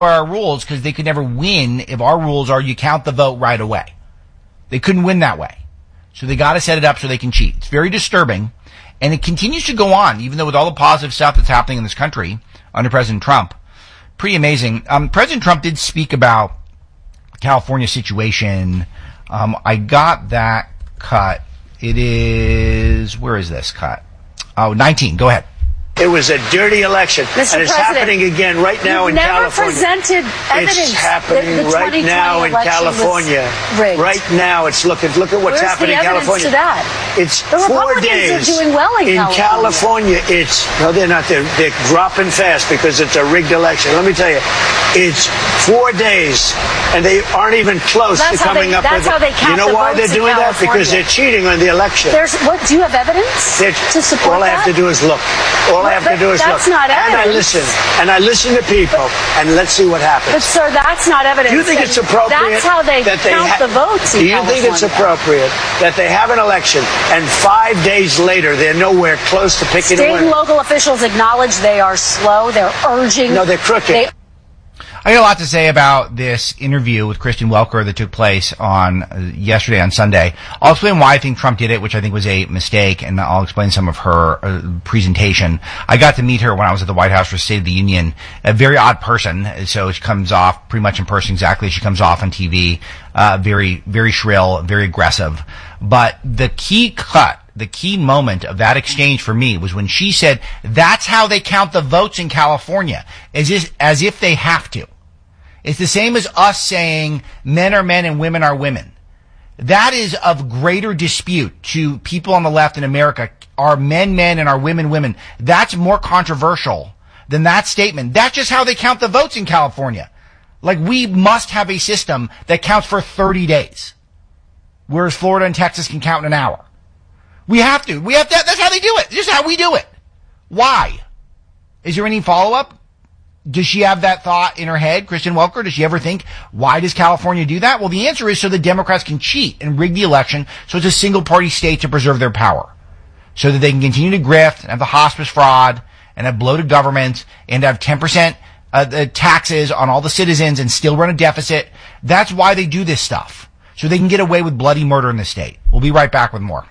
our rules because they could never win if our rules are you count the vote right away. They couldn't win that way. So they got to set it up so they can cheat. It's very disturbing. And it continues to go on, even though with all the positive stuff that's happening in this country under President Trump. Pretty amazing. President Trump did speak about the California situation. I got that cut. It is, where is this cut? Oh, 19. Go ahead. It was a dirty election, Mr. and it's President, happening again right now in California. Never presented evidence. It's happening the right now in California. Right now, it's look at what's happening in California. To that? It's the 4 Republicans days. are doing well in California. It's no, they're not. They're dropping fast because it's a rigged election. Let me tell you, it's 4 days, and they aren't even close to coming up with. That's how they count. You know why they're doing that? Because they're cheating on the election. Do you have evidence to support all I have to do is look. All I have to do is look. That's not evidence. And I listen to people, and let's see what happens. But sir, that's not evidence. Do you think it's appropriate? That's how they count the votes in California. Do you think it's appropriate that they have an election and 5 days later they're nowhere close to picking a winner? State and local officials acknowledge they are slow. They're urging. No, they're crooked. I got a lot to say about this interview with Kristen Welker that took place on yesterday on Sunday. I'll explain why I think Trump did it, which I think was a mistake, and I'll explain some of her presentation. I got to meet her when I was at the White House for State of the Union. A very odd person, so she comes off pretty much in person exactly as she comes off on TV. Very, very shrill, very aggressive. But the key cut, the key moment of that exchange for me was when she said, that's how they count the votes in California, as if they have to. It's the same as us saying men are men and women are women. That is of greater dispute to people on the left in America. Are men men and are women women? That's more controversial than that statement. That's just how they count the votes in California. Like, we must have a system that counts for 30 days, whereas Florida and Texas can count in an hour. We have to. That's how they do it. This is how we do it. Why? Is there any follow-up? Does she have that thought in her head, Kristen Welker? Does she ever think, why does California do that? Well, the answer is so the Democrats can cheat and rig the election so it's a single-party state to preserve their power. So that they can continue to grift and have the hospice fraud and have bloated government and have 10% taxes on all the citizens and still run a deficit. That's why they do this stuff. So they can get away with bloody murder in the state. We'll be right back with more.